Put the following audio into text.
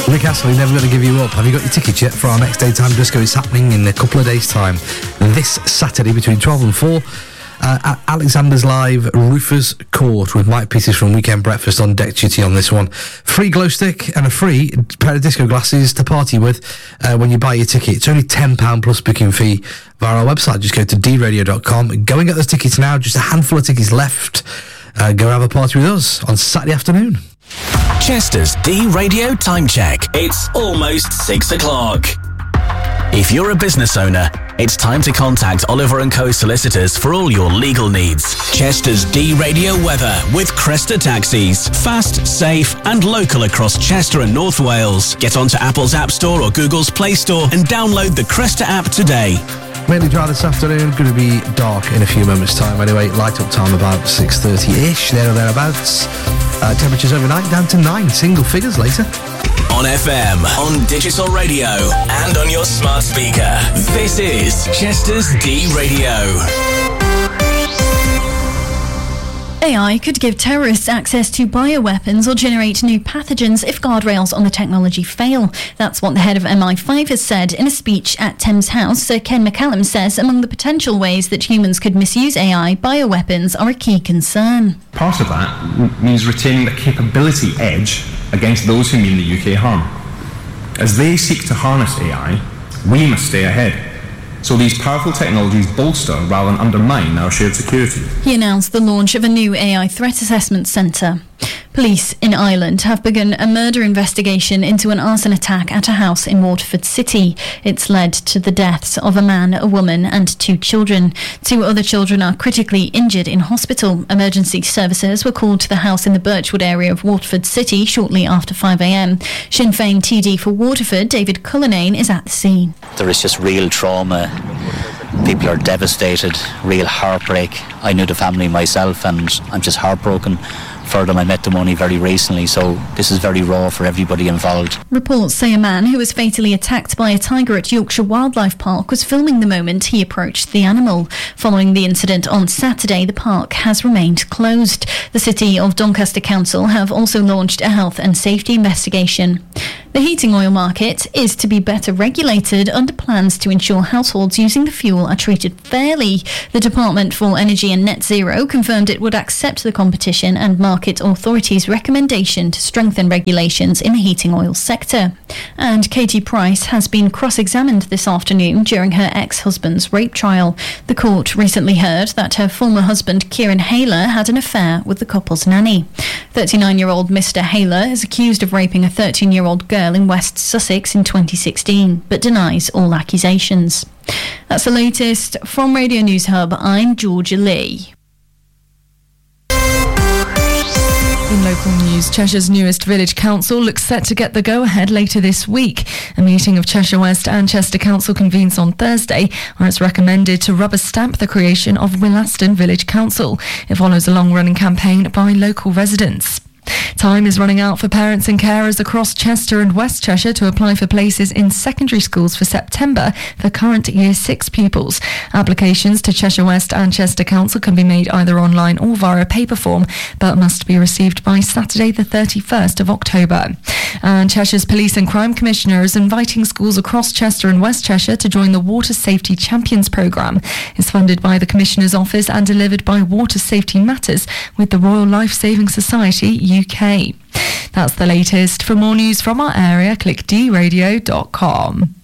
Rick Astley, Never Gonna Give You Up. Have you got your tickets yet for our next Daytime Disco? It's happening in a couple of days' time. This Saturday between 12 and 4 at Alexander's Live, Rufus Court, with Mike Peters from Weekend Breakfast on deck duty on this one. Free glow stick and a free pair of disco glasses to party with when you buy your ticket. It's only £10 plus booking fee via our website. Just go to dradio.com. Go and get those tickets now. Just a handful of tickets left. Go have a party with us on Saturday afternoon. Chester's D-Radio time check. It's almost 6 o'clock. If you're a business owner, it's time to contact Oliver & Co solicitors for all your legal needs. Chester's D-Radio weather with Cresta Taxis. Fast, safe and local across Chester and North Wales. Get onto Apple's App Store or Google's Play Store and download the Cresta app today. Mainly dry this afternoon, going to be dark in a few moments' time anyway. Light up time about 6:30-ish, there or thereabouts. Temperatures overnight down to 9, single figures later. On FM, on digital radio and on your smart speaker. This is Chester's D-Radio. AI could give terrorists access to bioweapons or generate new pathogens if guardrails on the technology fail. That's what the head of MI5 has said in a speech at Thames House. Sir Ken McCallum says among the potential ways that humans could misuse AI, bioweapons are a key concern. Part of that means retaining the capability edge against those who mean the UK harm. As they seek to harness AI, we must stay ahead. So these powerful technologies bolster rather than undermine our shared security. He announced the launch of a new AI threat assessment centre. Police in Ireland have begun a murder investigation into an arson attack at a house in Waterford City. It's led to the deaths of a man, a woman and 2 children. 2 other children are critically injured in hospital. Emergency services were called to the house in the Birchwood area of Waterford City shortly after 5 a.m. Sinn Féin TD for Waterford, David Cullinane, is at the scene. There is just real trauma. People are devastated, real heartbreak. I knew the family myself and I'm just heartbroken for them. I met them only very recently, so this is very raw for everybody involved. Reports say a man who was fatally attacked by a tiger at Yorkshire Wildlife Park was filming the moment he approached the animal. Following the incident on Saturday, the park has remained closed. The City of Doncaster Council have also launched a health and safety investigation. The heating oil market is to be better regulated under plans to ensure households using the fuel are treated fairly. The Department for Energy and Net Zero confirmed it would accept the Competition and Market Authority's recommendation to strengthen regulations in the heating oil sector. And Katie Price has been cross-examined this afternoon during her ex-husband's rape trial. The court recently heard that her former husband Kieran Hayler had an affair with the couple's nanny. 39-year-old Mr. Hayler is accused of raping a 13-year-old girl in West Sussex in 2016, but denies all accusations. That's the latest from Radio News Hub. I'm Georgia Lee. In local news, Cheshire's newest village council looks set to get the go-ahead later this week. A meeting of Cheshire West and Chester Council convenes on Thursday, where it's recommended to rubber stamp the creation of Willaston Village Council. It follows a long-running campaign by local residents. Time is running out for parents and carers across Chester and West Cheshire to apply for places in secondary schools for September for current Year 6 pupils. Applications to Cheshire West and Chester Council can be made either online or via a paper form, but must be received by Saturday the 31st of October. And Cheshire's Police and Crime Commissioner is inviting schools across Chester and West Cheshire to join the Water Safety Champions programme. It's funded by the Commissioner's Office and delivered by Water Safety Matters with the Royal Life Saving Society UK. That's the latest. For more news from our area, click dradio.com.